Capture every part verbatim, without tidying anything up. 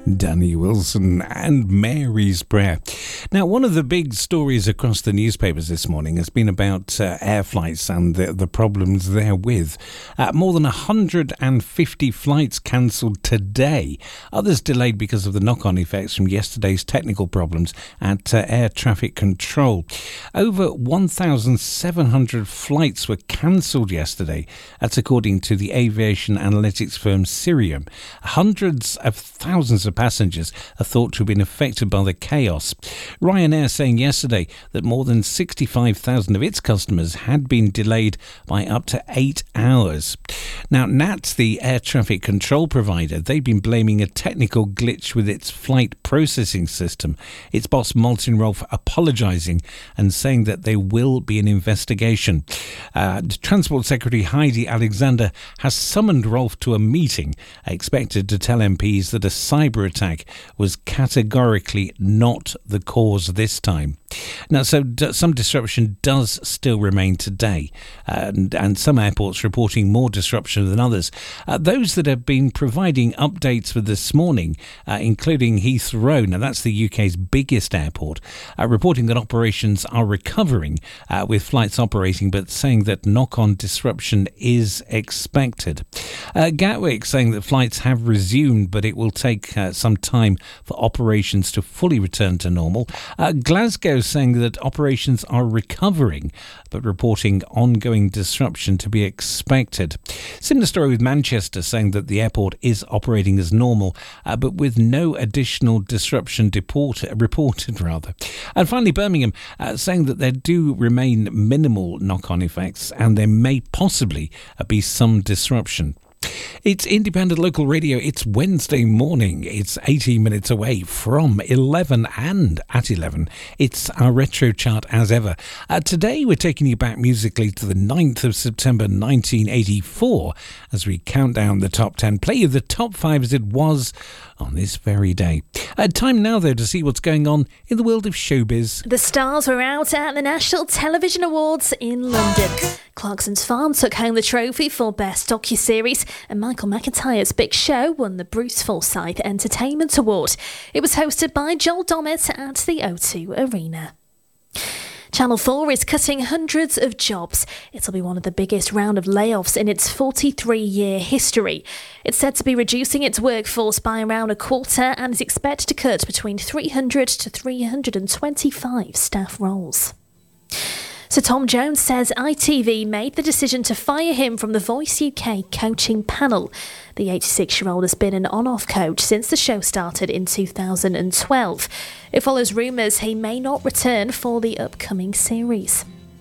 Danny Wilson and Mary's Prayer. Now, one of the big stories across the newspapers this morning has been about uh, air flights and the, the problems therewith. Uh, more than one hundred fifty flights cancelled today. Others delayed because of the knock-on effects from yesterday's technical problems at uh, air traffic control. Over one thousand seven hundred flights were cancelled yesterday. That's according to the aviation analytics firm Cirium. Hundreds of thousands of passengers are thought to have been affected by the chaos. Ryanair saying yesterday that more than sixty-five thousand of its customers had been delayed by up to eight hours. Now, N A T, the air traffic control provider, they've been blaming a technical glitch with its flight processing system. Its boss, Martin Rolfe, apologising and saying that there will be an investigation. Uh, Transport Secretary Heidi Alexander has summoned Rolfe to a meeting, expected to tell M Ps that a cyber attack was categorically not the cause this time. Now, so d- some disruption does still remain today, and, and some airports reporting more disruption than others. Uh, those that have been providing updates for this morning, uh, including Heathrow, now that's the U K's biggest airport, uh, reporting that operations are recovering uh, with flights operating, but saying that knock-on disruption is expected. Uh, Gatwick saying that flights have resumed, but it will take uh, some time for operations to fully return to normal. Uh, Glasgow saying that operations are recovering, but reporting ongoing disruption to be expected. Similar story with Manchester saying that the airport is operating as normal, uh, but with no additional disruption deport- reported. rather. And finally, Birmingham uh, saying that there do remain minimal knock-on effects and there may possibly uh, be some disruption. It's independent local radio. It's Wednesday morning. It's eighteen minutes away from eleven, and at eleven, it's our retro chart as ever. Uh, today, we're taking you back musically to the ninth of September nineteen eighty-four as we count down the top ten. Play you the top five as it was on this very day. Uh, time now, though, to see what's going on in the world of showbiz. The stars were out at the National Television Awards in London. Clarkson's Farm took home the trophy for Best Docuseries, and Michael McIntyre's Big Show won the Bruce Forsyth Entertainment Award. It was hosted by Joel Dommett at the O two Arena. Channel four is cutting hundreds of jobs. It'll be one of the biggest round of layoffs in its forty-three-year history. It's said to be reducing its workforce by around a quarter and is expected to cut between three hundred to three hundred twenty-five staff roles. So Tom Jones says I T V made the decision to fire him from the Voice U K coaching panel. The eighty-six-year-old has been an on-off coach since the show started in two thousand twelve. It follows rumours he may not return for the upcoming series.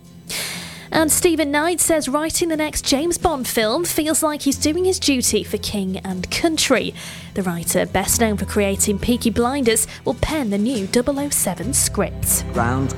And Stephen Knight says writing the next James Bond film feels like he's doing his duty for King and Country. The writer, best known for creating Peaky Blinders, will pen the new double oh seven script. Round